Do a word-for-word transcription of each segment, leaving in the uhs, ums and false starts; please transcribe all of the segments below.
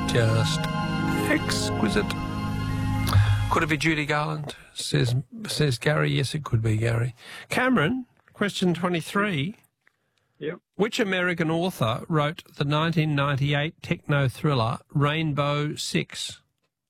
Just exquisite. Could it be Judy Garland? Says says Gary. Yes, it could be Gary. Cameron, question twenty-three. Yep. Which American author wrote the nineteen ninety-eight techno thriller Rainbow Six?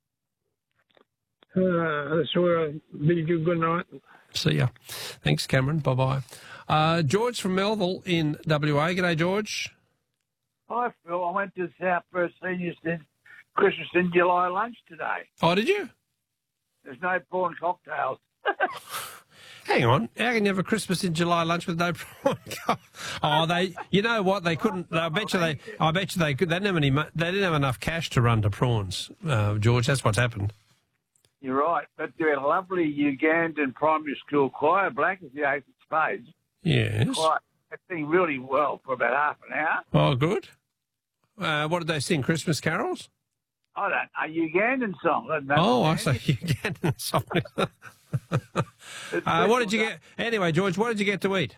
Uh, that's where I bid you good night. See ya. Thanks, Cameron. Bye-bye. Uh, George from Melville in W A. G'day, George. Hi, Phil. I went to South Perth Seniors Christmas in July lunch today. Oh, did you? There's no prawn cocktails. Hang on. How can you have a Christmas in July lunch with no prawn? Oh, they. You know what? They couldn't. I bet you they. I bet you they could. They didn't have any. They didn't have enough cash to run to prawns, uh, George. That's what's happened. You're right, but they're a lovely Ugandan primary school choir, black as the ace of spades. Yes. Choir. They sing really well for about half an hour. Oh, good. Uh, what did they sing? Christmas carols? I don't know, Ugandan song. I don't know. Oh, I say Ugandan song. uh, what did you get? Anyway, George, what did you get to eat?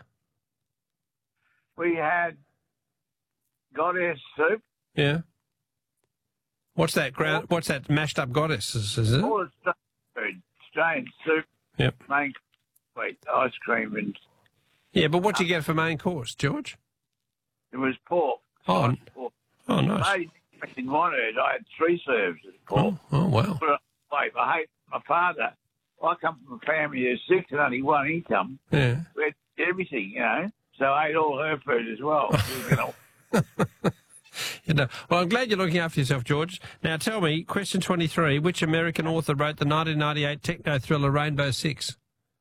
We had goddess soup. Yeah. What's that ground? What's that mashed up goddess? Is, is it? All the food, strange soup. Yep. Main sweet ice cream and. Yeah, but what did you get for main course, George? It was pork. Oh, pork. Oh, nice. I didn't want it. I had three serves of pork. Oh, oh wow. But wait, I hate my father. I come from a family of six and only one income. Yeah. We had everything, you know. So I ate all her food as well. You know, well, I'm glad you're looking after yourself, George. Now, tell me, question twenty-three, which American author wrote the nineteen ninety-eight techno thriller Rainbow Six?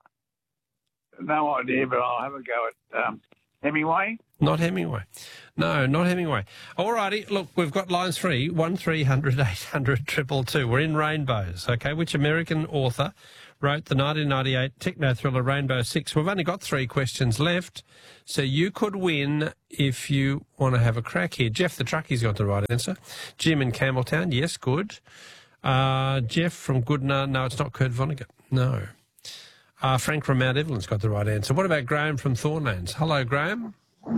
No idea, but I'll have a go at um, Hemingway. Not Hemingway. No, not Hemingway. All righty. Look, we've got lines free. one three hundred eight hundred two two two. We're in Rainbows, okay? Which American author wrote the nineteen ninety-eight techno thriller Rainbow Six? We've only got three questions left, so you could win if you want to have a crack here. Jeff the Truckie's got the right answer. Jim in Campbelltown, yes, good. Uh, Jeff from Goodna, no, it's not Kurt Vonnegut. No. Uh, Frank from Mount Evelyn's got the right answer. What about Graham from Thornlands? Hello, Graham.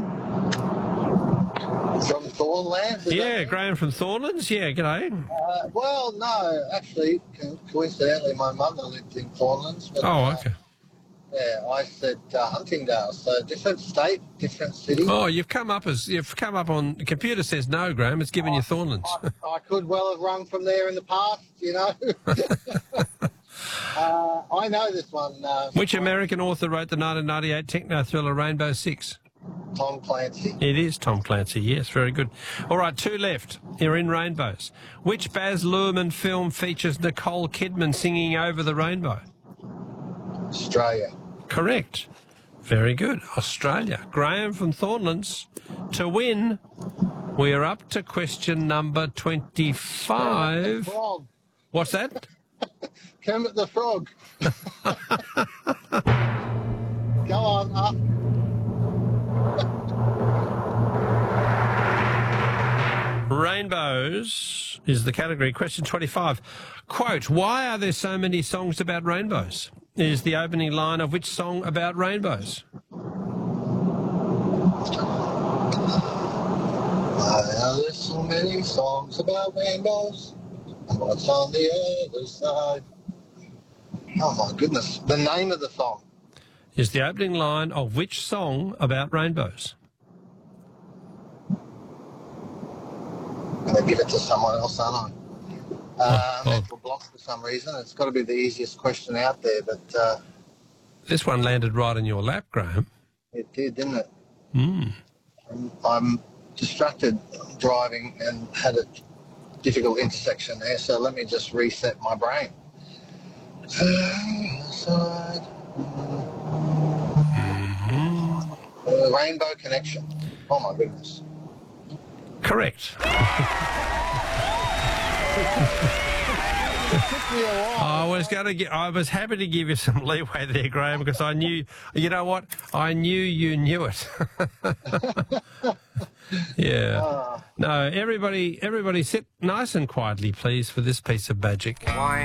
From Thornlands? Yeah, Graham from Thornlands. Yeah, g'day. Uh, well, no, actually, co- coincidentally, my mother lived in Thornlands. But, Oh, uh, okay. yeah, I said uh, Huntingdale, so different state, different city. Oh, you've come up as you've come up on. The computer says no, Graham. It's given you Thornlands. I, I could well have rung from there in the past, you know. uh, I know this one. Uh, Which American author wrote the nineteen ninety-eight techno thriller Rainbow Six? Tom Clancy. It is Tom Clancy, yes, very good. All right, two left. You're in Rainbows. Which Baz Luhrmann film features Nicole Kidman singing Over the Rainbow? Australia. Correct. Very good. Australia. Graham from Thornlands. To win, we are up to question number twenty-five. Frog. What's that? Kermit the Frog. Go on, up. Rainbows is the category. Question twenty-five. Quote, why are there so many songs about rainbows? Is the opening line of which song about rainbows? Why are there so many songs about rainbows? And what's on the other side? Oh, my goodness. The name of the song. Is the opening line of which song about rainbows? I'm going to give it to someone else, aren't I? Uh, oh. mental block for some reason. It's got to be the easiest question out there, but... Uh, this one landed right in your lap, Graham. It did, didn't it? Mm. I'm, I'm distracted driving and had a difficult intersection there, so let me just reset my brain. Side. Mm-hmm. Uh, Rainbow Connection. Oh, my goodness. Correct. I was going to get, I was happy to give you some leeway there, Graham, because I knew, you know what? I knew you knew it. Yeah. No, everybody, everybody sit nice and quietly, please, for this piece of magic.